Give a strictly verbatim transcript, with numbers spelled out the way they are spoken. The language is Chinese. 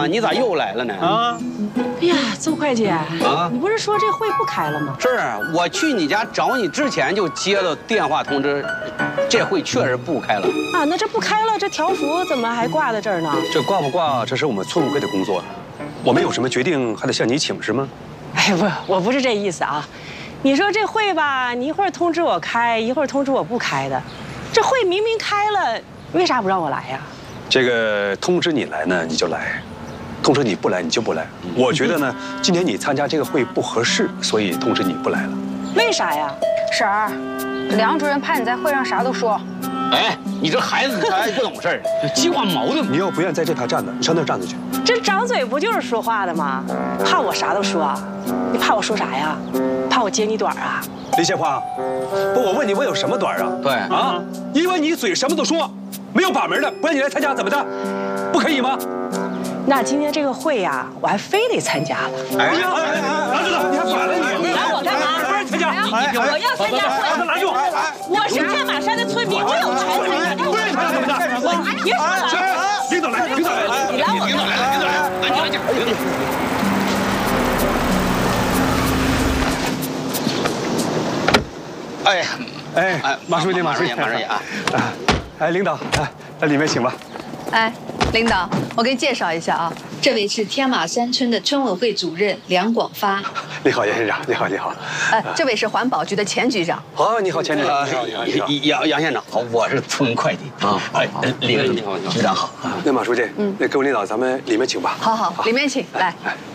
呢？你咋又来了呢？啊！ 哎呀，邹会计啊，你不是说这会不开了吗？ 是，我去你家找你之前就接到电话通知，这会确实不开了。 啊，那这不开了，这条幅怎么还挂在这儿呢？ 这挂不挂，这是我们村委会的工作，我们有什么决定还得向你请示吗？ 哎，不，我不是这意思啊。你说这会吧，你一会儿通知我开，一会儿通知我不开的，这会明明开了，为啥不让我来呀？ 这个通知你来呢，你就来；通知你不来，你就不来。我觉得呢，今天你参加这个会不合适，所以通知你不来了。 为啥呀？ 婶儿，梁主任怕你在会上啥都说。 哎，你这孩子他还不懂事儿，鸡瓜毛的。 你要不愿在这排站着，你上那儿站着去。 这张嘴不就是说话的吗？怕我啥都说？你怕我说啥呀？怕我揭你短啊？ 李鲜花，不，我问你，我有什么短啊？ 对啊，因为你嘴什么都说，没有把门的，不让你来参加，怎么的？不可以吗？ 那今天这个会呀，我还非得参加了。 哎呀，拿住了，你还反了你！ 你拦我干嘛？ 不让参加！ 我要参加会， 拿住！ 我是天马山的村民，我有权参加。 不让参加怎么的？ 我别说了。 领导来，领导来了！ 你拦我！ 领导来了，领导来了！安静安静。哎哎哎，马书记，马书记， 马书记啊！ 哎，领导，来，到里面请吧。 哎，领导，我给你介绍一下啊，这位是天马山村的村委会主任梁广发。 你好，杨县长。你好，你好。 哎，这位是环保局的前局长。 好，你好，前局长。 杨杨县长好，我是村会计啊。哎，李局长好。 那马书记，嗯，那各位领导，咱们里面请吧。 好好，里面请，来。